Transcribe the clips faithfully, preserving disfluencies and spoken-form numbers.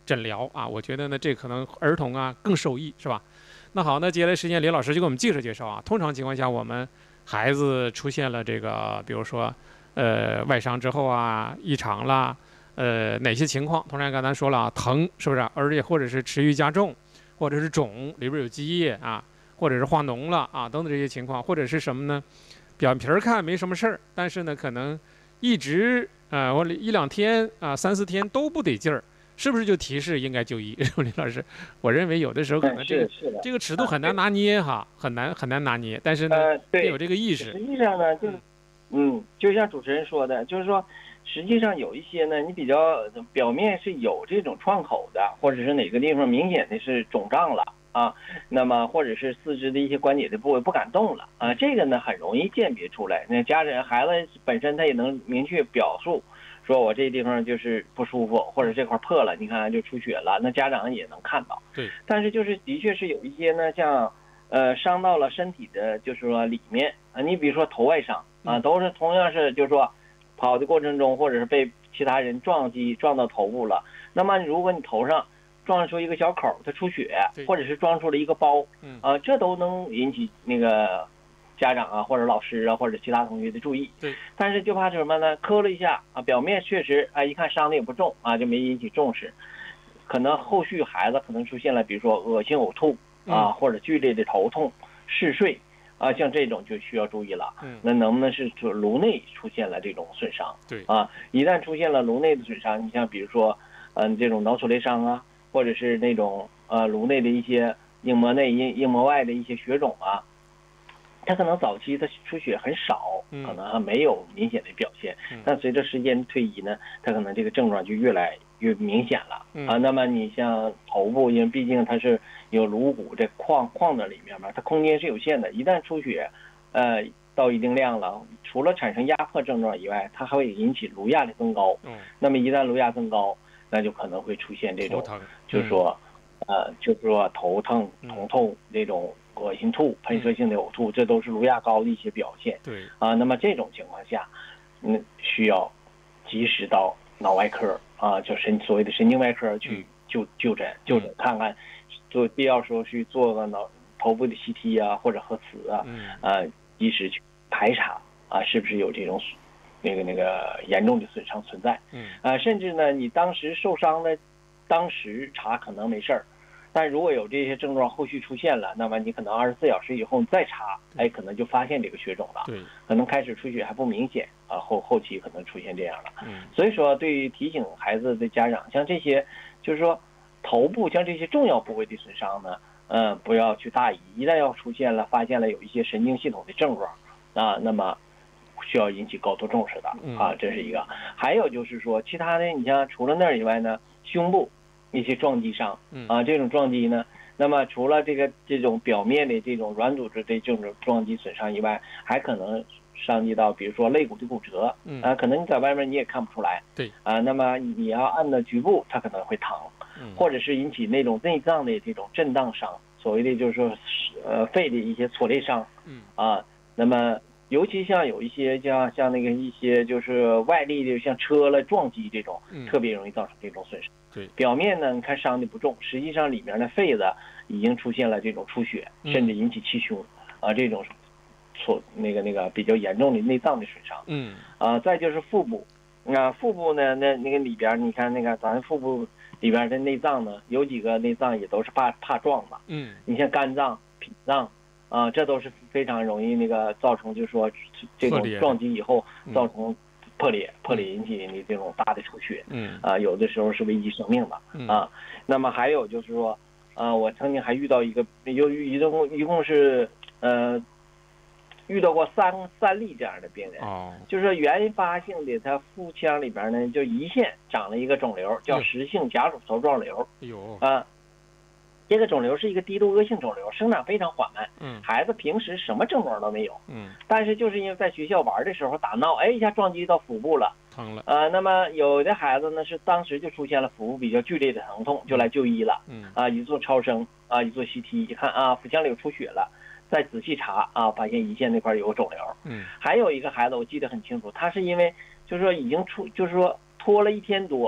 诊疗啊，我觉得呢，这可能儿童啊更受益，是吧？那好，那接下来时间，李老师就给我们介绍介绍啊。通常情况下，我们孩子出现了这个，比如说，呃，外伤之后啊，异常啦，呃，哪些情况？通常刚才说了啊，疼是不是？而且或者是持续加重，或者是肿，里边有积液啊，或者是化脓了啊，等等这些情况，或者是什么呢？表皮儿看没什么事儿，但是呢，可能一直啊，我、呃、一两天啊，三四天都不得劲儿。是不是就提示应该就医？李老师，我认为有的时候可能这个这个尺度很难拿捏哈，很难很难拿捏。但是呢，得有这个意识。 实际上呢，就是嗯，就像主持人说的，就是说，实际上有一些呢，你比较表面是有这种创口的，或者是哪个地方明显的是肿胀了啊，那么或者是四肢的一些关节的部位不敢动了啊，这个呢很容易鉴别出来。那家人孩子本身他也能明确表述。说我这地方就是不舒服，或者这块破了，你看就出血了，那家长也能看到。 对。 但是就是的确是有一些呢，像呃伤到了身体的，就是说里面啊，你比如说头外伤啊，都是同样是就是说跑的过程中，或者是被其他人撞击撞到头部了，那么如果你头上撞出一个小口，它出血，或者是撞出了一个包，啊，这都能引起那个。家长啊，或者老师啊，或者其他同学的注意。 对。 但是就怕什么呢？磕了一下啊，表面确实啊，一看伤的也不重啊，就没引起重视。可能后续孩子可能出现了，比如说恶心呕吐啊，或者剧烈的头痛、嗜睡啊，像这种就需要注意了。 嗯。 那能不能是颅内出现了这种损伤？ 对。 啊，一旦出现了颅内的损伤，你像比如说，嗯，这种脑挫裂伤啊，或者是那种呃颅内的一些硬膜内、硬硬膜外的一些血肿啊。他可能早期他出血很少，可能还没有明显的表现，但随着时间推移呢，他可能这个症状就越来越明显了啊。那么你像头部，因为毕竟它是有颅骨这框框在里面嘛，它空间是有限的，一旦出血，呃，到一定量了，除了产生压迫症状以外，它还会引起颅压的增高。那么一旦颅压增高，那就可能会出现这种，就是说，呃，就是说头疼、头痛这种。恶心吐、喷射性的呕吐，这都是颅压高的一些表现。 对啊，那么这种情况下，嗯，需要及时到脑外科啊，就神所谓的神经外科去就就诊就诊看看，做必要时候去做个脑头部的 C T 啊，或者核磁啊，啊，及时去排查啊，是不是有这种那个那个严重的损伤存在？ 嗯啊，甚至呢，你当时受伤的，当时查可能没事儿。但如果有这些症状后续出现了，那么你可能二十四小时以后你再查，哎，可能就发现这个血肿了。 对， 可能开始出血还不明显啊，后后期可能出现这样了。 嗯， 所以说，对于提醒孩子的家长，像这些，就是说头部像这些重要部位的损伤呢，嗯、呃，不要去大意，一旦要出现了，发现了有一些神经系统的症状啊，那么需要引起高度重视的啊，这是一个。还有就是说，其他的，你像除了那儿以外呢，胸部。一些撞击伤啊，这种撞击呢，那么除了这个这种表面的这种软组织的这种撞击损伤以外，还可能伤及到比如说肋骨的骨折，啊，可能你在外面你也看不出来， 对啊，那么你要按到局部，它可能会疼，或者是引起那种内脏的这种震荡伤，所谓的就是说呃肺的一些挫裂伤，啊，那么。尤其像有一些像像那个一些就是外力的像车了撞击这种，特别容易造成这种损伤。 对， 表面呢你看伤的不重，实际上里面的肺子已经出现了这种出血，甚至引起气胸啊这种错那个那个比较严重的内脏的损伤。 嗯啊，再就是腹部，啊腹部呢那那个里边你看那个咱腹部里边的内脏呢，有几个内脏也都是怕怕撞嘛。 嗯， 你像肝脏、脾脏。啊，这都是非常容易那个造成，就是说这种撞击以后造成破裂，破裂引起你这种大的出血， 嗯， 啊，有的时候是危及生命的啊。那么还有就是说，啊，我曾经还遇到一个，有一共一共是呃遇到过三三例这样的病人， 哦， 就是说原发性的，他腹腔里边呢就胰腺长了一个肿瘤，叫实性夹乳头状瘤， 有啊。这个肿瘤是一个低度恶性肿瘤，生长非常缓慢。 嗯， 孩子平时什么症状都没有。 嗯， 但是就是因为在学校玩的时候打闹，哎，一下撞击到腹部了， 疼了。 呃，那么有的孩子呢是当时就出现了腹部比较剧烈的疼痛，就来就医了。 嗯， 啊，一做超声啊，一做 C T， 一看啊，腹腔里有出血了，再仔细查啊，发现胰腺那块有个肿瘤。 嗯， 还有一个孩子我记得很清楚，他是因为就是说已经出，就是说拖了一天多。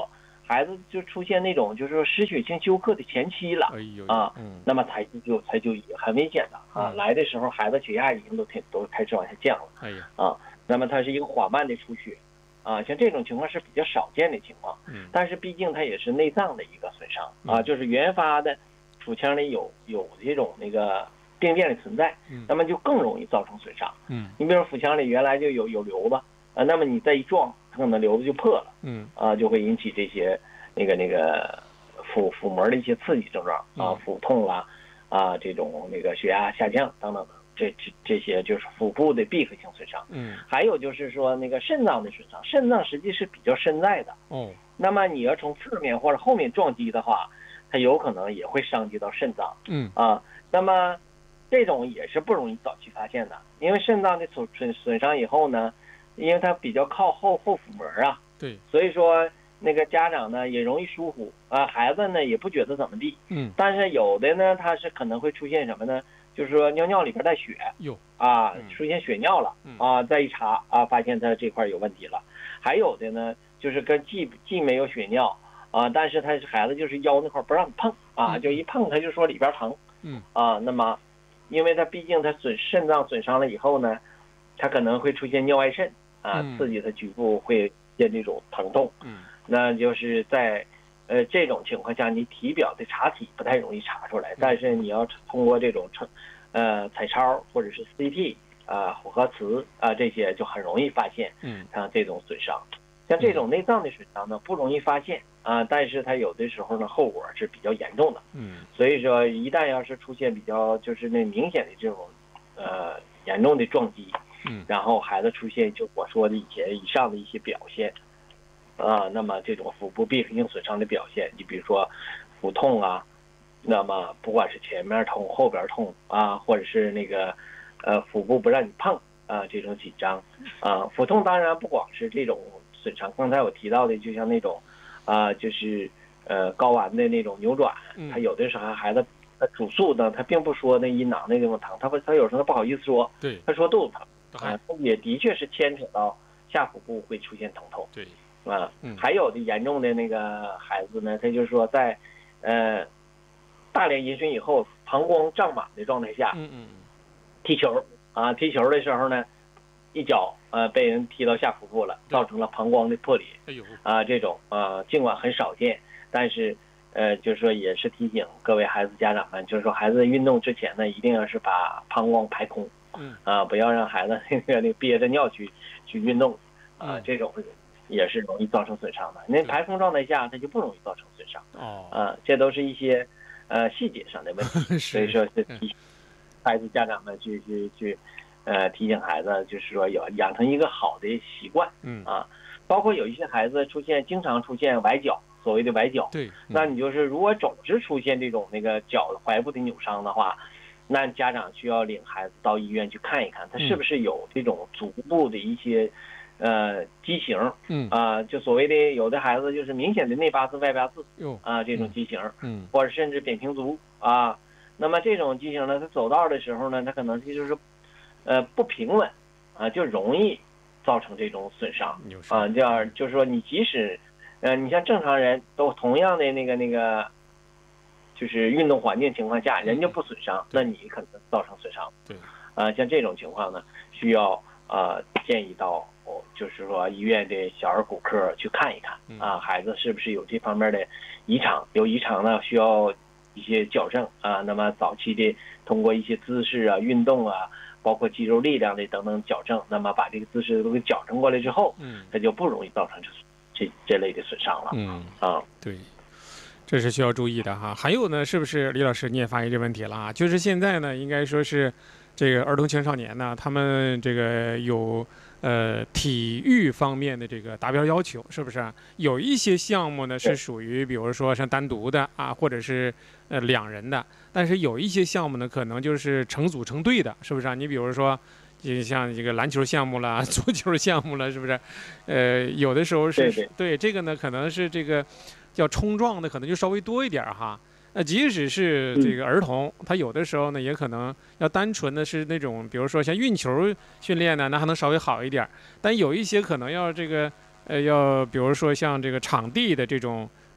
孩子就出现那种就是说失血性休克的前期了， 哎呦啊， 嗯， 那么才就才就很危险的啊。 嗯、 来的时候孩子血压已经都挺都开始往下降了， 哎呀， 啊，那么它是一个缓慢的出血，啊，像这种情况是比较少见的情况， 嗯， 但是毕竟它也是内脏的一个损伤啊， 嗯、 就是原发的腹腔里有有这种那个病变的存在， 嗯， 那么就更容易造成损伤， 嗯， 你比如腹腔里原来就有有瘤子，啊，那么你再一撞，它可能瘤子就破了， 嗯， 啊，就会引起这些那个那个腹腹膜的一些刺激症状啊，腹痛啦，啊，这种那个血压下降等等等，这这这些就是腹部的闭合性损伤。 嗯， 还有就是说那个肾脏的损伤，肾脏实际是比较深在的。 哦， 那么你要从侧面或者后面撞击的话，它有可能也会伤及到肾脏。 嗯， 啊，那么这种也是不容易早期发现的，因为肾脏的损损损伤以后呢，因为它比较靠后后腹膜啊， 对， 所以说那个家长呢也容易疏忽啊，孩子呢也不觉得怎么地， 嗯， 但是有的呢他是可能会出现什么呢？就是说尿尿里边带血， 哟， 啊， 嗯出现血尿了， 嗯啊，再一查啊，发现他这块有问题了。还有的呢，就是跟既既没有血尿啊，但是他孩子就是腰那块不让你碰啊， 嗯就一碰他就说里边疼， 嗯， 啊，那么因为他毕竟他损肾脏损伤了以后呢，他可能会出现尿外渗啊， 嗯刺激他局部会出现这种疼痛， 嗯， 那就是在呃这种情况下，你体表的查体不太容易查出来，但是你要通过这种呃彩超或者是 C T 啊、混合磁啊这些就很容易发现， 嗯， 像这种损伤，像这种内脏的损伤呢不容易发现啊，但是它有的时候呢后果是比较严重的， 嗯， 所以说一旦要是出现比较就是那明显的这种呃严重的撞击， 嗯， 然后孩子出现就我说的以前以上的一些表现。啊，那么这种腹部闭合性损伤的表现，你比如说腹痛啊，那么不管是前面痛、后边痛啊，或者是那个呃腹部不让你碰啊，这种紧张啊，腹痛当然不光是这种损伤，刚才我提到的，就像那种啊，就是呃睾丸的那种扭转，他有的时候孩子他主诉呢，他并不说那阴囊那地方疼，他不他有时候他不好意思说， 对， 他说肚子疼啊，也的确是牵扯到下腹部会出现疼痛， 对。 啊，还有的严重的那个孩子呢，他就是说在，呃，大量饮水以后，膀胱胀满的状态下， 嗯嗯， 踢球啊，踢球的时候呢，一脚呃被人踢到下腹部了，造成了膀胱的破裂。 哎呦， 啊，这种啊，尽管很少见，但是呃，就是说也是提醒各位孩子家长们，就是说孩子运动之前呢，一定要是把膀胱排空， 嗯， 啊，不要让孩子那个那憋着尿去去运动，啊， 嗯、 这种。也是容易造成损伤的。那排空状态下，它就不容易造成损伤。 哦， 啊，这都是一些呃细节上的问题，所以说是提醒孩子家长们去去去，呃，提醒孩子，就是说有养成一个好的习惯。 嗯啊，包括有一些孩子出现经常出现崴脚，所谓的崴脚。 对， 那你就是如果总是出现这种那个脚踝部的扭伤的话，那家长需要领孩子到医院去看一看，他是不是有这种足部的一些。呃，畸形， 嗯啊，就所谓的有的孩子就是明显的内八字外八字， 哟啊，这种畸形， 嗯， 或者甚至扁平足啊，那么这种畸形呢，他走道的时候呢，他可能就是呃不平稳啊，就容易造成这种损伤啊，这样就是说你即使呃你像正常人都同样的那个那个就是运动环境情况下，人家不损伤，那你可能造成损伤， 对， 啊，像这种情况呢，需要呃建议到。就是说，医院的小儿骨科去看一看啊，孩子是不是有这方面的异常？有异常呢，需要一些矫正啊。那么早期的通过一些姿势啊、运动啊，包括肌肉力量的等等矫正，那么把这个姿势都给矫正过来之后， 嗯， 它就不容易造成这这这类的损伤了。 嗯啊， 对，这是需要注意的哈。还有呢，是不是李老师你也发现这问题了啊？就是现在呢，应该说是这个儿童青少年呢，他们这个有。呃，体育方面的这个达标要求是不是、啊、有一些项目呢是属于，比如说像单独的啊，或者是呃两人的，但是有一些项目呢，可能就是成组成队的，是不是啊？你比如说，就像这个篮球项目啦、足球项目了，是不是？呃，有的时候是对, 对, 对这个呢，可能是这个叫冲撞的，可能就稍微多一点哈。那即使是这个儿童，他有的时候呢，也可能要单纯的是那种，比如说像运球训练呢，那还能稍微好一点。但有一些可能要这个，呃，要比如说像这个场地的这种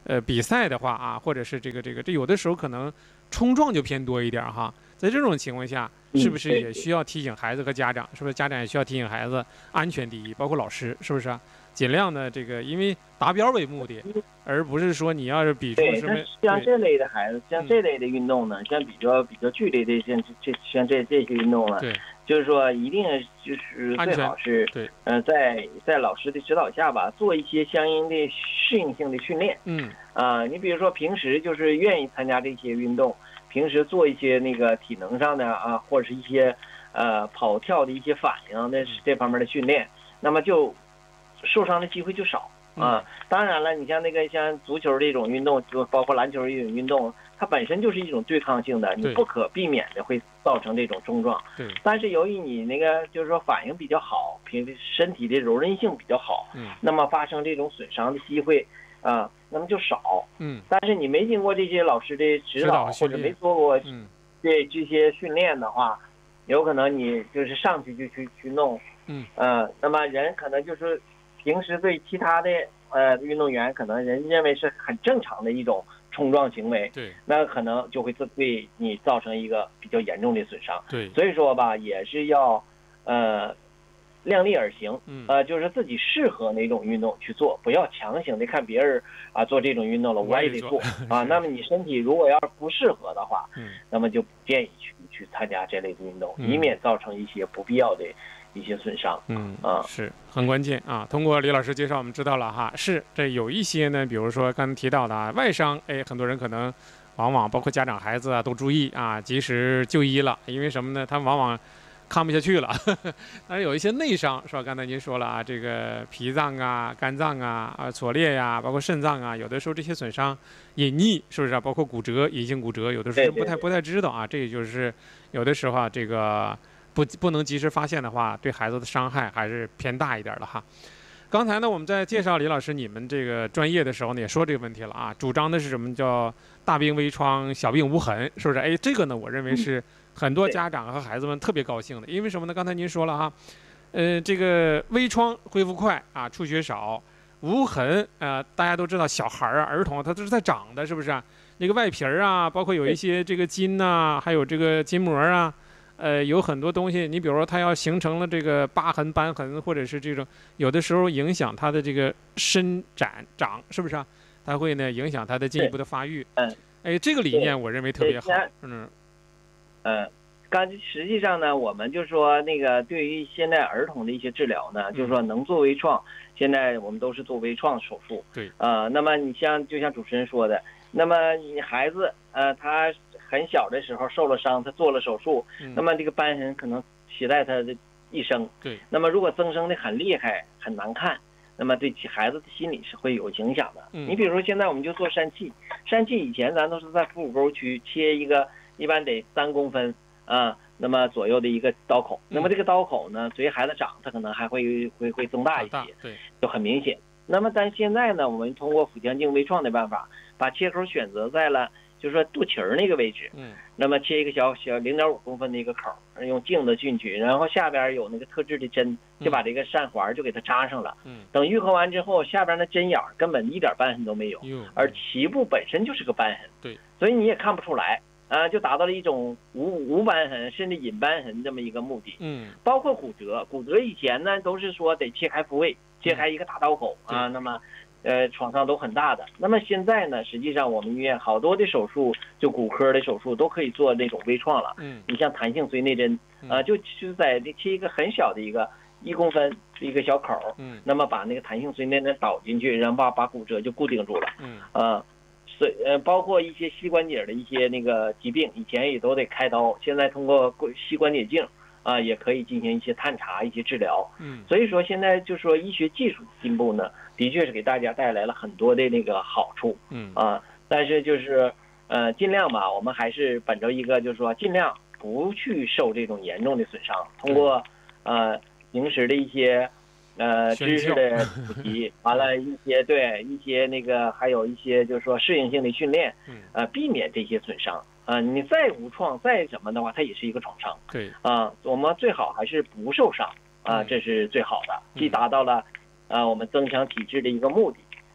呃比赛的话啊，或者是这个这个这有的时候可能冲撞就偏多一点哈。在这种情况下，是不是也需要提醒孩子和家长？是不是家长也需要提醒孩子安全第一，包括老师，是不是啊？尽量的这个，因为达标为目的，而不是说你要是比出什么。 像这类的孩子，像这类的运动呢，像比较比较剧烈的像这像这这些运动呢， 对， 就是说一定就是最好是对， 呃，在在老师的指导下吧，做一些相应的适应性的训练。 嗯啊，你比如说平时就是愿意参加这些运动，平时做一些那个体能上的啊，或者是一些呃跑跳的一些反应，那是这方面的训练，那么就受伤的机会就少啊。当然了，你像那个像足球这种运动，就包括篮球这种运动，它本身就是一种对抗性的，你不可避免的会造成这种冲撞。 对。 但是由于你那个就是说反应比较好，平时身体的柔韧性比较好， 嗯， 那么发生这种损伤的机会啊，那么就少。 嗯。 但是你没经过这些老师的指导，或者没做过这这些训练的话，有可能你就是上去就去去弄， 嗯， 呃，那么人可能就是平时对其他的呃运动员，可能人认为是很正常的一种冲撞行为， 对， 那可能就会对你造成一个比较严重的损伤。 对， 所以说吧，也是要呃量力而行， 嗯， 呃，就是自己适合哪种运动去做，不要强行的看别人啊做这种运动了，我也得做啊。那么你身体如果要是不适合的话， 嗯， 那么就不建议去去参加这类的运动，以免造成一些不必要的一些损伤。 嗯啊， 是很关键啊。通过李老师介绍，我们知道了哈，是这有一些呢，比如说刚才提到的啊，外伤，哎，很多人可能往往包括家长、孩子啊都注意啊，及时就医了，因为什么呢？他们往往看不下去了。当然有一些内伤是吧？刚才您说了啊，这个脾脏啊、肝脏啊、啊挫裂呀、啊，包括肾脏啊，有的时候这些损伤隐匿，是不是啊？包括骨折、隐性骨折，有的时候不太不太知道啊。这也就是有的时候啊，这个不不能及时发现的话，对孩子的伤害还是偏大一点的哈。刚才呢，我们在介绍李老师你们这个专业的时候呢，也说这个问题了啊，主张的是什么叫大病微创，小病无痕，是不是？哎，这个呢，我认为是很多家长和孩子们特别高兴的，因为什么呢？刚才您说了哈，呃，这个微创恢复快啊，出血少，无痕啊、呃，大家都知道，小孩啊、儿童他都是在长的，是不是啊？那个外皮儿啊，包括有一些这个筋呐、啊，还有这个筋膜啊。呃，有很多东西，你比如说它要形成了这个疤痕、瘢痕，或者是这种，有的时候影响它的这个伸展长，是不是啊？它会呢影响它的进一步的发育。 嗯， 哎，这个理念我认为特别好。嗯， 嗯，刚实际上呢，我们就说那个对于现在儿童的一些治疗呢， 嗯、 就是说能做微创，现在我们都是做微创手术。 对。 呃，那么你像就像主持人说的，那么你孩子呃他。很小的时候受了伤，他做了手术， 嗯、 那么这个瘢痕可能携带他的一生。 对。 那么如果增生的很厉害、很难看，那么对孩子的心理是会有影响的。 嗯、 你比如说现在我们就做疝气，疝气以前咱都是在腹股沟区切一个，一般得三公分啊，那么左右的一个刀口。 嗯、 那么这个刀口呢，随孩子长，它可能还会会会增大一些， 对， 就很明显。那么但现在呢，我们通过腹腔镜微创的办法，把切口选择在了。就是说肚脐儿那个位置， 嗯， 那么切一个小小零点五公分的一个口，用镜子进去，然后下边有那个特制的针，就把这个疝环就给它扎上了。 嗯， 等愈合完之后，下边的针眼根本一点瘢痕都没有， 嗯、 而脐部本身就是个瘢痕， 对， 所以你也看不出来啊，就达到了一种无无瘢痕甚至隐瘢痕这么一个目的。 嗯， 包括骨折，骨折以前呢都是说得切开复位，切开一个大刀口、 嗯、 啊，那么。呃，创伤都很大的。那么现在呢，实际上我们医院好多的手术，就骨科的手术都可以做那种微创了。 嗯， 你像弹性髓内针，啊、呃，就就在这切一个很小的一个一公分一个小口， 嗯， 那么把那个弹性髓内针导进去，然后把把骨折就固定住了。 嗯， 啊，所以呃，包括一些膝关节的一些那个疾病，以前也都得开刀，现在通过膝关节镜。啊，也可以进行一些探查、一些治疗。 嗯， 所以说现在就说医学技术进步呢，的确是给大家带来了很多的那个好处。 嗯啊，但是就是呃，尽量吧，我们还是本着一个就是说，尽量不去受这种严重的损伤，通过呃平时的一些呃知识的普及，完了一些对一些那个还有一些就是说适应性的训练，呃，避免这些损伤。啊、呃，你再无创再什么的话，它也是一个创伤。 对啊、呃，我们最好还是不受伤啊、呃，这是最好的，既达到了啊、呃、我们增强体质的一个目的，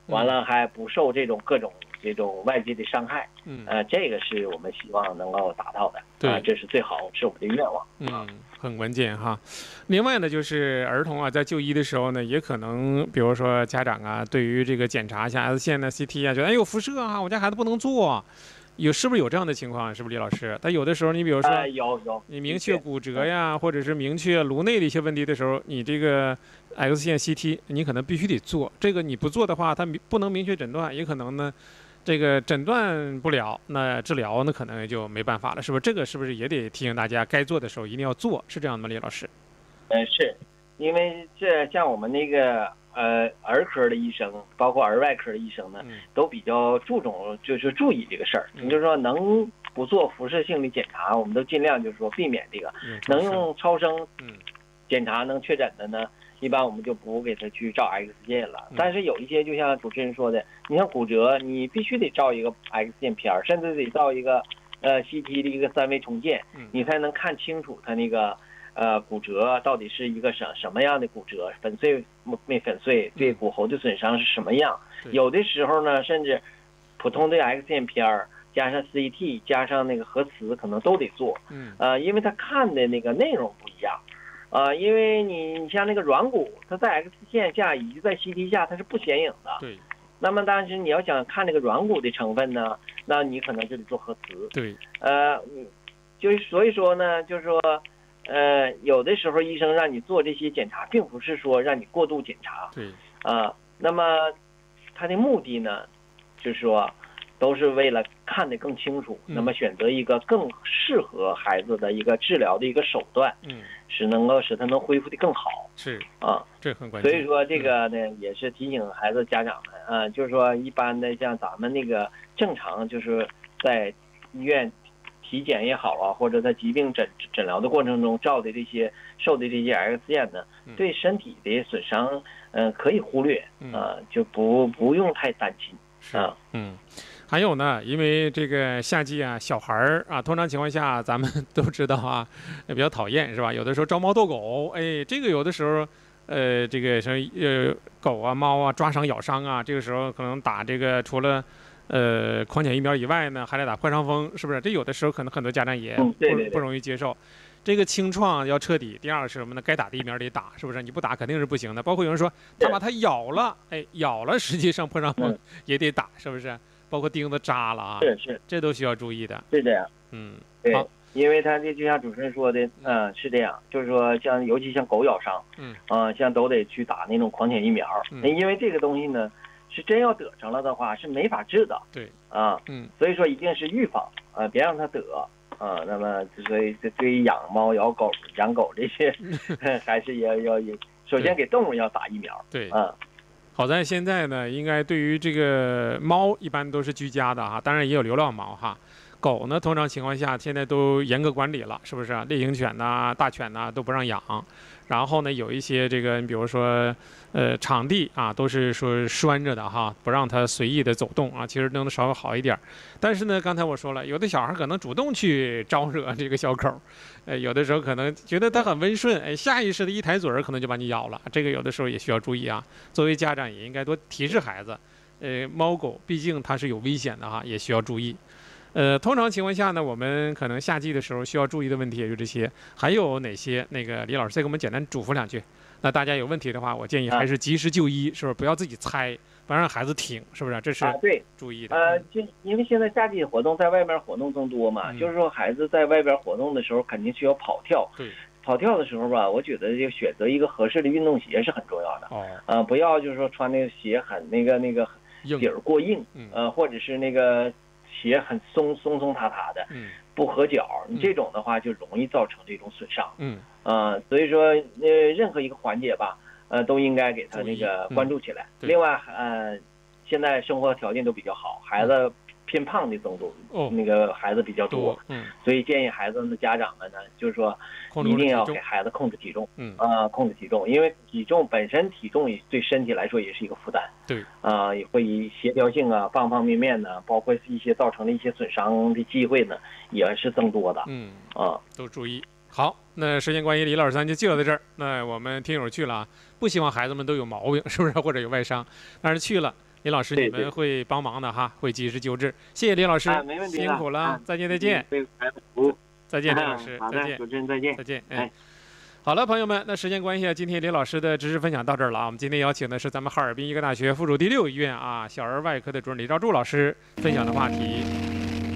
完了还不受这种各种这种外界的伤害， 嗯， 呃，这个是我们希望能够达到的， 对、 呃，这是最好，是我们的愿望。 嗯，很关键哈。另外呢，就是儿童啊，在就医的时候呢，也可能，比如说家长啊，对于这个检查像 X 线呢、C T 啊，觉得哎有辐射啊，我家孩子不能做。有是不是有这样的情况？是不是李老师？但有的时候，你比如说， 呃、有有， 你明确骨折呀，或者是明确颅内的一些问题的时候，你这个 X 线 C T 你可能必须得做。这个你不做的话，它不能明确诊断，也可能呢，这个诊断不了，那治疗那可能也就没办法了，是不是？这个是不是也得提醒大家，该做的时候一定要做？是这样的吗，李老师？ 嗯、呃，是因为这像我们那个。呃，儿科的医生，包括儿外科的医生呢，都比较注重，就是注意这个事儿。你就是说，能不做辐射性的检查，我们都尽量就是说避免这个。能用超声检查能确诊的呢，一般我们就不给他去照 X 线了。但是有一些，就像主持人说的，你像骨折，你必须得照一个 X 线片儿，甚至得照一个呃 C T 的一个三维重建，你才能看清楚他那个。呃，骨折到底是一个什什么样的骨折？粉碎没粉碎？对骨骺的损伤是什么样？有的时候呢，甚至普通的 X 线片儿加上 C T 加上那个核磁，可能都得做。嗯，呃，因为他看的那个内容不一样。呃，因为你你像那个软骨，它在 X 线下以及在 C T 下，它是不显影的。 对。 那么，但是你要想看那个软骨的成分呢，那你可能就得做核磁。 对。 呃，就是所以说呢，就是说。呃，有的时候医生让你做这些检查，并不是说让你过度检查， 对， 啊、呃，那么他的目的呢，就是说，都是为了看得更清楚， 嗯、 那么选择一个更适合孩子的一个治疗的一个手段， 嗯， 使能够使他能恢复得更好， 是啊， 这很关键。 所以说这个呢，嗯、也是提醒孩子家长们啊、呃，就是说一般的像咱们那个正常就是在医院。体检也好啊，或者在疾病诊诊疗的过程中照的这些受的这些 X 线呢，对身体的损伤，嗯、呃，可以忽略啊、呃，就不不用太担心啊。 嗯，还有呢，因为这个夏季啊，小孩儿啊，通常情况下咱们都知道啊，比较讨厌是吧？有的时候招猫逗狗，哎，这个有的时候，呃，这个什么呃狗啊、猫啊抓伤、咬伤啊，这个时候可能打这个除了。呃，狂犬疫苗以外呢，还得打破伤风，是不是？这有的时候可能很多家长也不、 嗯、对对对不容易接受。这个清创要彻底。第二个是什么呢？该打的疫苗得打，是不是？你不打肯定是不行的。包括有人说他把它咬了，哎，咬了，实际上破伤风也得打，是不是？包括钉子扎了啊， 是是， 这都需要注意的。 是这样， 嗯， 对，因为他这就像主持人说的，嗯、呃，是这样，就是说像尤其像狗咬伤，嗯，啊、呃，像都得去打那种狂犬疫苗，嗯，因为这个东西呢。是真要得上了的话，是没法治的。 对， 啊，嗯，所以说一定是预防，啊，别让它得啊。那么，所以对于养猫、养狗、养狗这些，还是要要首先给动物要打疫苗。 对， 啊， 好在现在呢，应该对于这个猫一般都是居家的哈，当然也有流浪猫哈。狗呢，通常情况下现在都严格管理了，是不是啊？猎行犬呐、大犬呐都不让养。然后呢，有一些这个，比如说，呃，场地啊，都是说拴着的哈，不让它随意的走动啊。其实能稍微好一点。但是呢，刚才我说了，有的小孩可能主动去招惹这个小狗，呃，有的时候可能觉得它很温顺，哎，下意识的一抬嘴儿，可能就把你咬了。这个有的时候也需要注意啊。作为家长也应该多提示孩子，呃，猫狗毕竟它是有危险的哈，也需要注意。呃，通常情况下呢，我们可能夏季的时候需要注意的问题也就这些，还有哪些？那个李老师再给我们简单嘱咐两句。那大家有问题的话，我建议还是及时就医，是不是？不要自己猜，不要让孩子挺，是不是？这是啊，对， 注意的。 呃，就因为现在夏季活动在外面活动增多嘛，嗯、就是说孩子在外边活动的时候肯定需要跑跳。 对。 跑跳的时候吧，我觉得就选择一个合适的运动鞋是很重要的。 哦。 啊、呃，不要就是说穿那个鞋很那个那个底儿过硬， 嗯、 呃，或者是那个。鞋很松松松塌塌的，嗯，不合脚，你这种的话就容易造成这种损伤，嗯，啊、呃，所以说呃任何一个环节吧，呃都应该给他那个关注起来。嗯、另外，呃，现在生活条件都比较好，孩子偏胖的增多，哦，那个孩子比较多，嗯，所以建议孩子们的家长们呢，就是说一定要给孩子控制体重，嗯，啊、呃，控制体重，因为体重本身体重也对身体来说也是一个负担， 对， 啊、呃，也会以协调性啊，方方面面呢，包括一些造成的一些损伤的机会呢，也是增多的， 嗯， 啊， 都注意。好，那时间关系，李老师咱就介绍到这儿。那我们听友去了啊，不希望孩子们都有毛病，是不是？或者有外伤，但是去了。 林老师对对你们会帮忙的哈，会及时救治。谢谢林老师， 啊，没问题的， 辛苦了， 啊再见再见， 为孩子服务。 再见林老师， 好的， 再见主持人再见， 再见， 哎哎。好了，朋友们，那时间关系啊，今天林老师的知识分享到这儿了啊。我们今天邀请的是咱们哈尔滨医科大学附属第六医院啊小儿外科的主任李兆柱老师分享的话题。